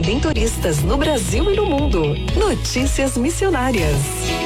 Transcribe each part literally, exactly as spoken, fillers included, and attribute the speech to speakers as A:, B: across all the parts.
A: redentoristas no Brasil e no mundo. Notícias missionárias.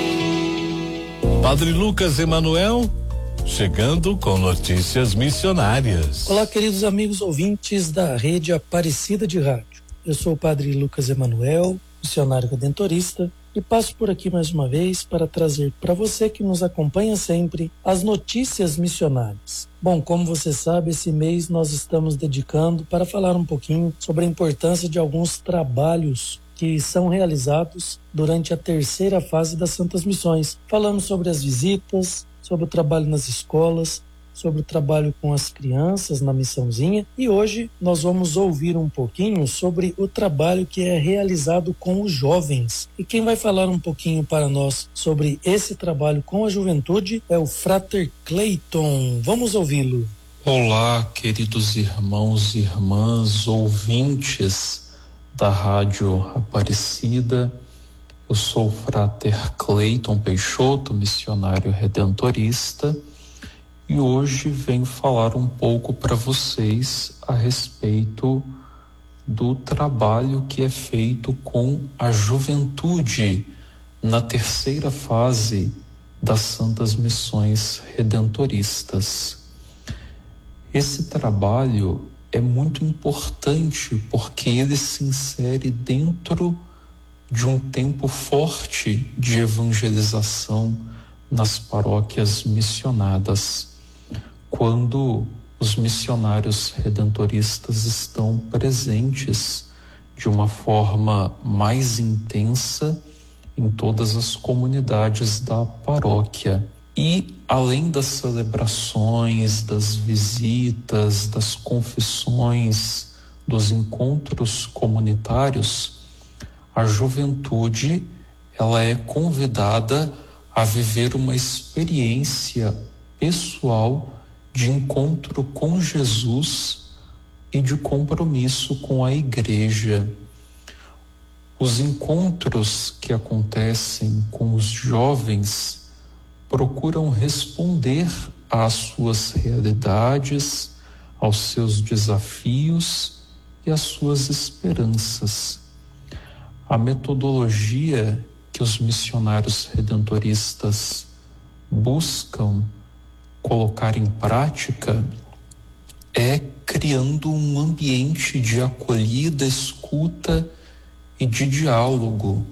B: Padre Lucas Emanuel, chegando com notícias missionárias.
C: Olá, queridos amigos ouvintes da Rede Aparecida de Rádio. Eu sou o Padre Lucas Emanuel, missionário redentorista, e passo por aqui mais uma vez para trazer para você que nos acompanha sempre as notícias missionárias. Bom, como você sabe, esse mês nós estamos dedicando para falar um pouquinho sobre a importância de alguns trabalhos que são realizados durante a terceira fase das Santas Missões. Falamos sobre as visitas, sobre o trabalho nas escolas, sobre o trabalho com as crianças na missãozinha, e hoje nós vamos ouvir um pouquinho sobre o trabalho que é realizado com os jovens. E quem vai falar um pouquinho para nós sobre esse trabalho com a juventude é o Frater Clayton. Vamos ouvi-lo.
D: Olá, queridos irmãos e irmãs, ouvintes da Rádio Aparecida. Eu sou o Frater Clayton Peixoto, missionário redentorista, e hoje venho falar um pouco para vocês a respeito do trabalho que é feito com a juventude na terceira fase das Santas Missões Redentoristas. Esse trabalho é muito importante porque ele se insere dentro de um tempo forte de evangelização nas paróquias missionadas, quando os missionários redentoristas estão presentes de uma forma mais intensa em todas as comunidades da paróquia. E, além das celebrações, das visitas, das confissões, dos encontros comunitários, a juventude ela é convidada a viver uma experiência pessoal de encontro com Jesus e de compromisso com a Igreja. Os encontros que acontecem com os jovens procuram responder às suas realidades, aos seus desafios e às suas esperanças. A metodologia que os missionários redentoristas buscam colocar em prática é criando um ambiente de acolhida, escuta e de diálogo,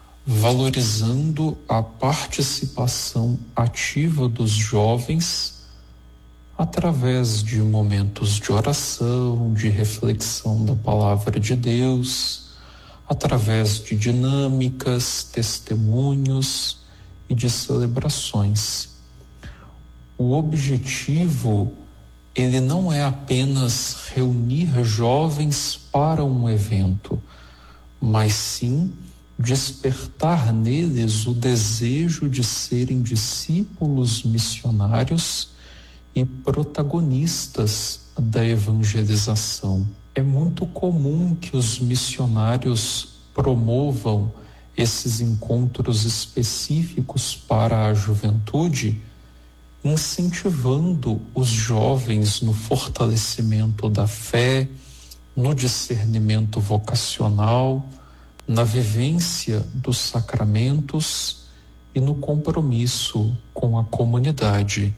D: valorizando a participação ativa dos jovens através de momentos de oração, de reflexão da palavra de Deus, através de dinâmicas, testemunhos e de celebrações. O objetivo, ele não é apenas reunir jovens para um evento, mas sim despertar neles o desejo de serem discípulos missionários e protagonistas da evangelização. É muito comum que os missionários promovam esses encontros específicos para a juventude, incentivando os jovens no fortalecimento da fé, no discernimento vocacional, na vivência dos sacramentos e no compromisso com a comunidade.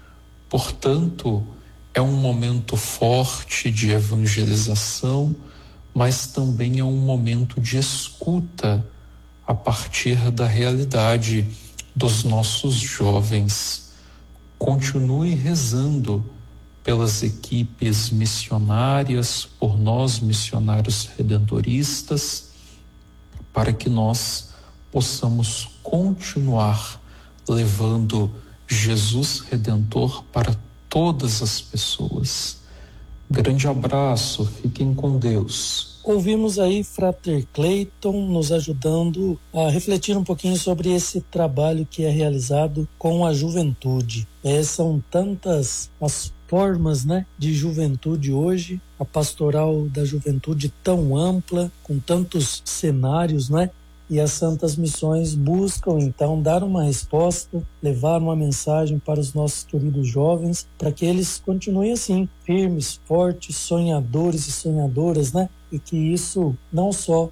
D: Portanto, é um momento forte de evangelização, mas também é um momento de escuta a partir da realidade dos nossos jovens. Continue rezando pelas equipes missionárias, por nós missionários redentoristas, para que nós possamos continuar levando Jesus Redentor para todas as pessoas. Grande abraço, fiquem com Deus.
C: Ouvimos aí Frater Clayton nos ajudando a refletir um pouquinho sobre esse trabalho que é realizado com a juventude. É, são tantas as formas, né, de juventude hoje, a pastoral da juventude tão ampla, com tantos cenários, né? E as Santas Missões buscam, então, dar uma resposta, levar uma mensagem para os nossos queridos jovens, para que eles continuem assim, firmes, fortes, sonhadores e sonhadoras, né? E que isso não só